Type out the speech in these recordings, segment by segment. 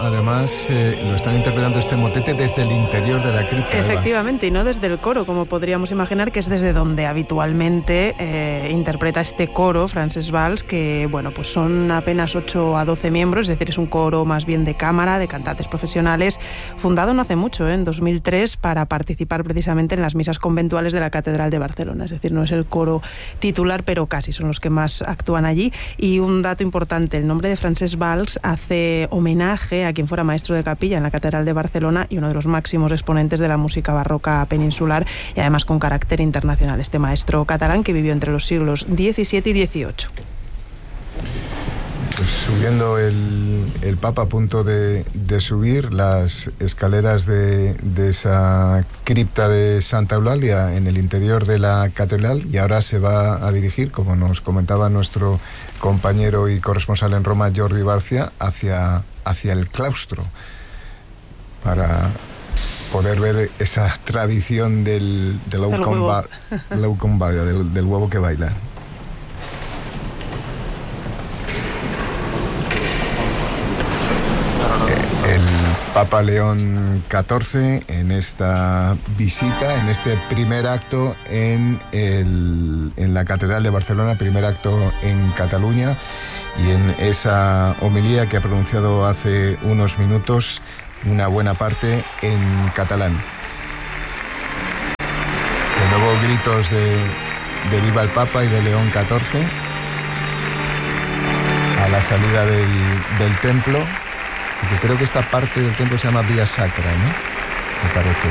además, lo están interpretando este motete desde el interior de la cripta. Efectivamente, Eva. y no desde el coro, como podríamos imaginar, que es desde donde habitualmente interpreta este coro, Francesc Valls, que bueno, pues son apenas 8 a 12 miembros, es decir, es un coro más bien de cámara, de cantantes profesionales, fundado no hace mucho, en 2003, para participar precisamente en las misas conventuales de la Catedral de Barcelona. Es decir, no es el coro titular, pero casi son los que más actúan allí. Y un dato importante, el nombre de Francesc Valls hace homenaje a quien fuera maestro de capilla en la Catedral de Barcelona y uno de los máximos exponentes de la música barroca peninsular, y además con carácter internacional, este maestro catalán que vivió entre los siglos XVII y XVIII. Pues subiendo el Papa a punto de subir las escaleras de esa cripta de Santa Eulàlia en el interior de la catedral, y ahora se va a dirigir, como nos comentaba nuestro compañero y corresponsal en Roma, Jordi Barcia, hacia el claustro para poder ver esa tradición del huevo que baila. Papa León XIV en esta visita, en este primer acto en la Catedral de Barcelona, primer acto en Cataluña, y en esa homilía que ha pronunciado hace unos minutos, una buena parte en catalán. De nuevo gritos de Viva el Papa y de León XIV a la salida del templo. Porque creo que esta parte del templo se llama Vía Sacra, ¿no? Me parece.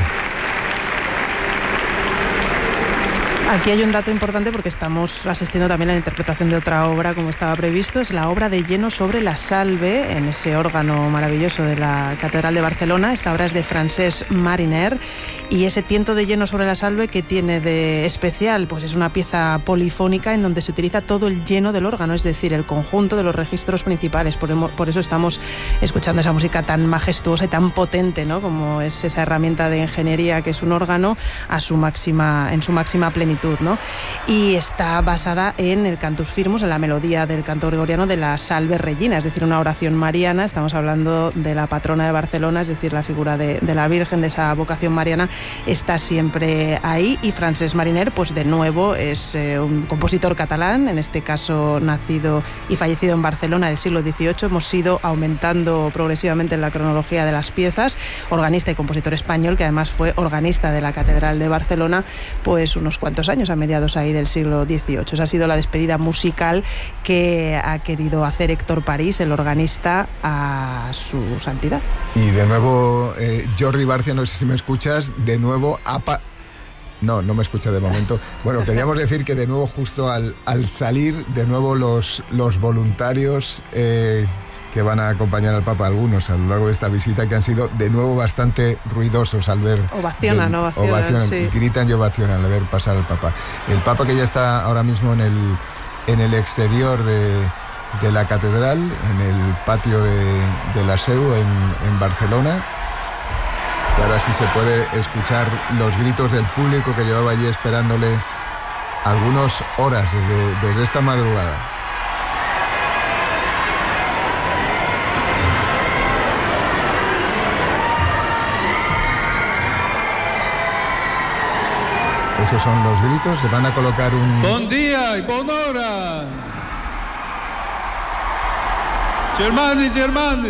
Aquí hay un dato importante porque estamos asistiendo también a la interpretación de otra obra como estaba previsto. Es la obra de Lleno sobre la Salve, en ese órgano maravilloso de la Catedral de Barcelona. Esta obra es de Francesc Mariner, y ese tiento de Lleno sobre la Salve, que tiene de especial, pues es una pieza polifónica en donde se utiliza todo el lleno del órgano, es decir, el conjunto de los registros principales. Por eso estamos escuchando esa música tan majestuosa y tan potente, ¿no? Como es esa herramienta de ingeniería que es un órgano en su máxima plenitud, ¿no? Y está basada en el Cantus Firmus, en la melodía del canto gregoriano de la Salve Regina, es decir, una oración mariana. Estamos hablando de la patrona de Barcelona, es decir, la figura de la Virgen, de esa vocación mariana, está siempre ahí. Y Francesc Mariner, pues de nuevo, es un compositor catalán, en este caso nacido y fallecido en Barcelona del siglo XVIII. Hemos ido aumentando progresivamente en la cronología de las piezas. Organista y compositor español, que además fue organista de la Catedral de Barcelona, pues unos cuantos años, a mediados ahí del siglo XVIII. Esa ha sido la despedida musical que ha querido hacer Héctor París, el organista, a su santidad. Y de nuevo, Jordi Barcia, no sé si me escuchas, de nuevo No me escucha de momento. Bueno, queríamos decir que de nuevo, justo al salir, de nuevo los voluntarios que van a acompañar al Papa, algunos a lo largo de esta visita, que han sido de nuevo bastante ruidosos al ver... Ovacionan, sí. Gritan y ovacionan al ver pasar al Papa. El Papa, que ya está ahora mismo en el exterior de la catedral, en el patio de la Seu, en Barcelona. Y ahora sí se puede escuchar los gritos del público que llevaba allí esperándole algunas horas desde esta madrugada. Esos son los gritos, se van a colocar un... Bon dia i bona hora! Germans y germanes,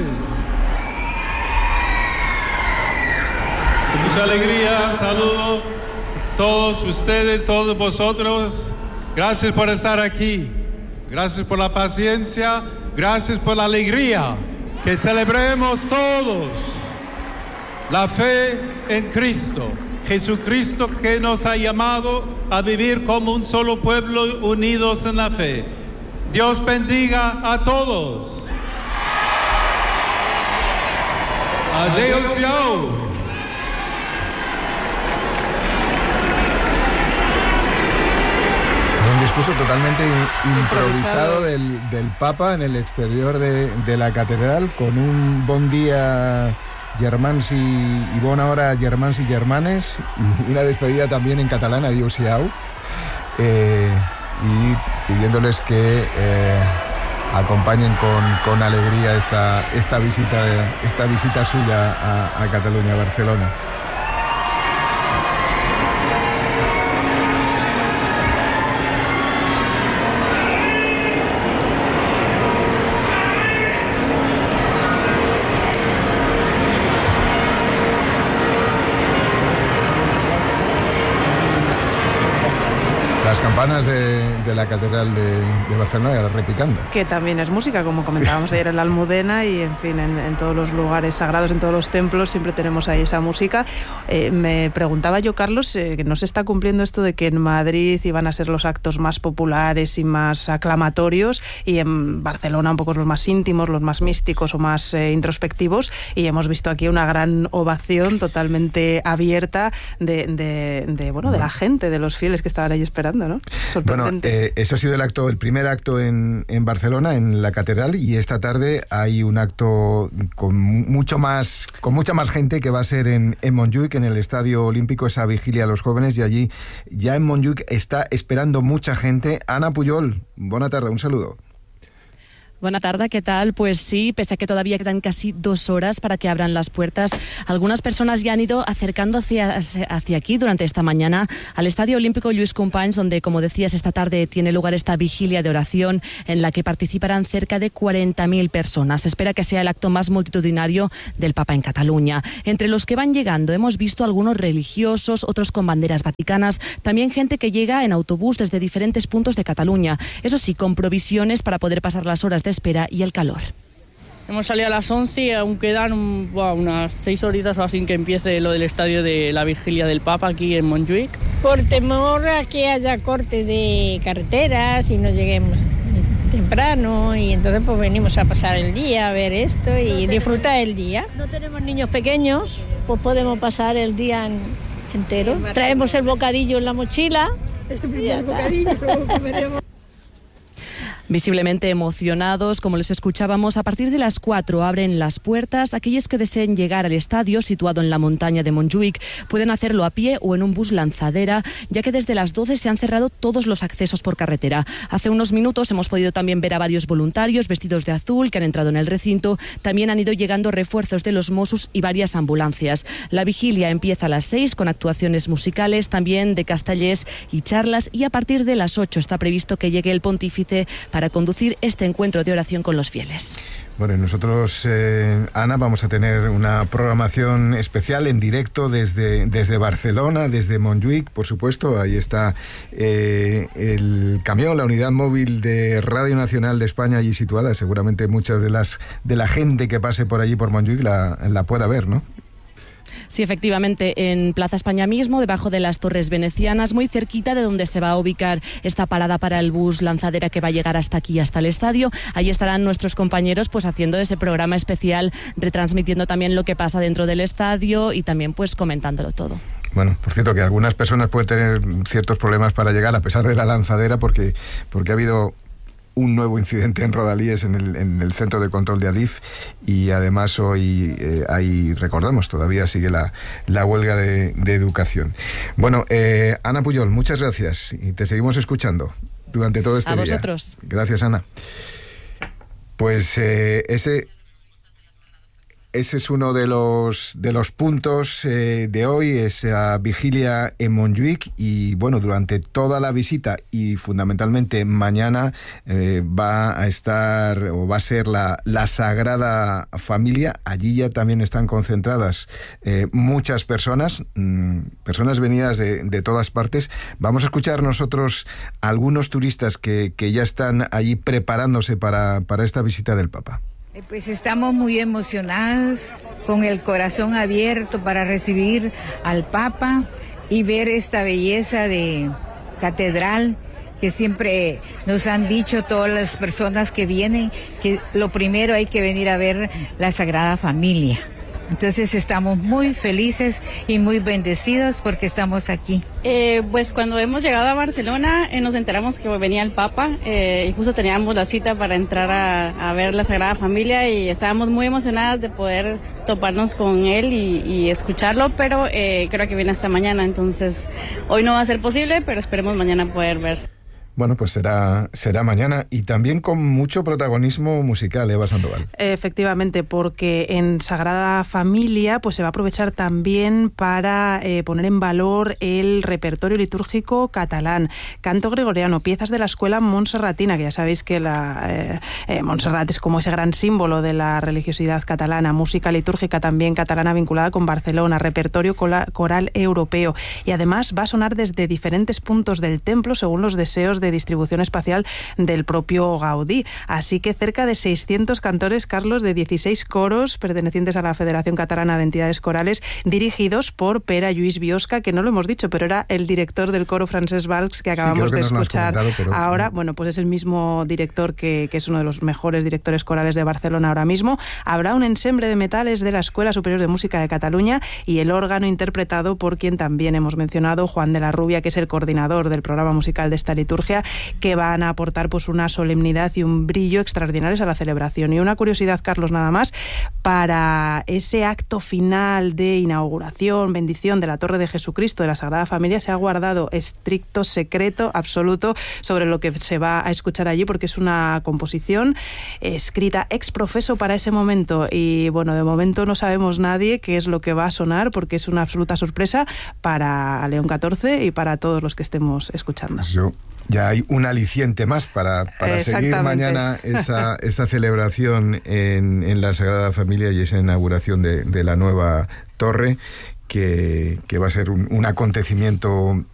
con mucha alegría saludo a todos ustedes, todos vosotros. Gracias por estar aquí, gracias por la paciencia, gracias por la alegría. Que celebremos todos la fe en Cristo. Jesucristo, que nos ha llamado a vivir como un solo pueblo, unidos en la fe. Dios bendiga a todos. Adeu-siau. Un discurso totalmente improvisado del Papa en el exterior de la catedral, con un bon día germans y bona hora germans y germanes, y una despedida también en catalán, adeu-siau, y pidiéndoles que acompañen con alegría esta visita suya a Cataluña, a Barcelona. Las campanas de la Catedral de Barcelona repicando. Que también es música, como comentábamos ayer en la Almudena y en fin, en todos los lugares sagrados, en todos los templos, siempre tenemos ahí esa música. Me preguntaba yo, Carlos, que no se está cumpliendo esto de que en Madrid iban a ser los actos más populares y más aclamatorios y en Barcelona un poco los más íntimos, los más místicos o más introspectivos, y hemos visto aquí una gran ovación totalmente abierta de la gente, de los fieles que estaban ahí esperando. ¿No? Bueno, eso ha sido el primer acto en Barcelona, en la Catedral, y esta tarde hay un acto con mucha más gente que va a ser en Montjuïc, en el Estadio Olímpico, esa vigilia a los jóvenes, y allí ya en Montjuïc está esperando mucha gente. Ana Pujol, buena tarde, un saludo. Buena tarde, ¿qué tal? Pues sí, pese a que todavía quedan casi 2 horas para que abran las puertas, algunas personas ya han ido acercando hacia aquí durante esta mañana al Estadio Olímpico Lluís Companys, donde, como decías, esta tarde tiene lugar esta vigilia de oración en la que participarán cerca de 40.000 personas. Se espera que sea el acto más multitudinario del Papa en Cataluña. Entre los que van llegando hemos visto algunos religiosos, otros con banderas vaticanas, también gente que llega en autobús desde diferentes puntos de Cataluña. Eso sí, con provisiones para poder pasar las horas de espera y el calor. Hemos salido a las 11 y aún quedan unas 6 horitas o así que empiece lo del estadio de la Vigilia del Papa aquí en Montjuïc. Por temor a que haya corte de carreteras y no lleguemos temprano, y entonces pues venimos a pasar el día, a ver esto y disfrutar el día. No tenemos niños pequeños, pues podemos pasar el día entero. Traemos el bocadillo en la mochila. El bocadillo, luego comeremos. Visiblemente emocionados, como les escuchábamos, a partir de las 4 abren las puertas. Aquellos que deseen llegar al estadio, situado en la montaña de Montjuïc, pueden hacerlo a pie o en un bus lanzadera, ya que desde las 12 se han cerrado todos los accesos por carretera. Hace unos minutos hemos podido también ver a varios voluntarios vestidos de azul que han entrado en el recinto. También han ido llegando refuerzos de los Mossos y varias ambulancias. La vigilia empieza a las 6 con actuaciones musicales, también de castellers y charlas, y a partir de las 8 está previsto que llegue el pontífice para conducir este encuentro de oración con los fieles. Bueno, nosotros, Ana, vamos a tener una programación especial en directo desde Barcelona, desde Montjuïc, por supuesto. Ahí está el camión, la unidad móvil de Radio Nacional de España allí situada. Seguramente muchas de la gente que pase por allí, por Montjuïc, la pueda ver, ¿no? Sí, efectivamente, en Plaza España mismo, debajo de las Torres Venecianas, muy cerquita de donde se va a ubicar esta parada para el bus lanzadera que va a llegar hasta aquí, hasta el estadio. Ahí estarán nuestros compañeros pues haciendo ese programa especial, retransmitiendo también lo que pasa dentro del estadio y también pues comentándolo todo. Bueno, por cierto, que algunas personas pueden tener ciertos problemas para llegar a pesar de la lanzadera porque ha habido un nuevo incidente en Rodalies, en el centro de control de Adif, y además hoy ahí, recordamos, todavía sigue la huelga de educación. Bueno, Ana Pujol, muchas gracias y te seguimos escuchando durante todo este día. A vosotros. Gracias, Ana. Pues ese es uno de los puntos de hoy, esa vigilia en Montjuïc, y bueno, durante toda la visita y fundamentalmente mañana va a ser la Sagrada Familia. Allí ya también están concentradas muchas personas venidas de todas partes. Vamos a escuchar nosotros a algunos turistas que ya están allí preparándose para esta visita del Papa. Pues estamos muy emocionados, con el corazón abierto para recibir al Papa y ver esta belleza de catedral que siempre nos han dicho todas las personas que vienen, que lo primero hay que venir a ver la Sagrada Familia. Entonces estamos muy felices y muy bendecidos porque estamos aquí. Pues cuando hemos llegado a Barcelona nos enteramos que venía el Papa y justo teníamos la cita para entrar a ver la Sagrada Familia y estábamos muy emocionadas de poder toparnos con él y escucharlo, pero creo que viene hasta mañana, entonces hoy no va a ser posible, pero esperemos mañana poder ver. Bueno, pues será mañana y también con mucho protagonismo musical, Eva Sandoval. Efectivamente, porque en Sagrada Familia pues se va a aprovechar también para poner en valor el repertorio litúrgico catalán, canto gregoriano, piezas de la escuela montserratina, que ya sabéis que Montserrat es como ese gran símbolo de la religiosidad catalana, música litúrgica también catalana vinculada con Barcelona, repertorio coral europeo, y además va a sonar desde diferentes puntos del templo según los deseos de distribución espacial del propio Gaudí. Así que cerca de 600 cantores, Carlos, de 16 coros pertenecientes a la Federación Catalana de Entidades Corales, dirigidos por Pere Lluís Biosca, que no lo hemos dicho, pero era el director del coro Francesc Valls que acabamos de escuchar ahora. Bueno, pues es el mismo director que es uno de los mejores directores corales de Barcelona ahora mismo. Habrá un ensemble de metales de la Escuela Superior de Música de Cataluña y el órgano interpretado por quien también hemos mencionado, Juan de la Rubia, que es el coordinador del programa musical de esta liturgia, que van a aportar pues una solemnidad y un brillo extraordinarios a la celebración. Y una curiosidad, Carlos, nada más, para ese acto final de inauguración, bendición de la Torre de Jesucristo de la Sagrada Familia, se ha guardado estricto secreto absoluto sobre lo que se va a escuchar allí, porque es una composición escrita ex profeso para ese momento. Y bueno, de momento no sabemos nadie qué es lo que va a sonar, porque es una absoluta sorpresa para León XIV y para todos los que estemos escuchando. Ya hay un aliciente más para seguir mañana esa celebración en la Sagrada Familia y esa inauguración de la nueva torre, que va a ser un acontecimiento